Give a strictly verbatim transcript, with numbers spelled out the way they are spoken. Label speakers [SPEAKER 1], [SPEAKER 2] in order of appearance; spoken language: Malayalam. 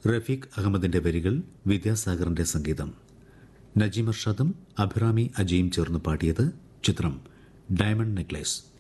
[SPEAKER 1] റഫീഖ് അഹമ്മദിന്റെ വരികൾ, വിദ്യാസാഗറിന്റെ സംഗീതം. നജീം അർഷാദും അഭിറാമി അജിയും ചേർന്ന് പാടിയത്. ചിത്രം ഡയമണ്ട് നെക്ലേസ്.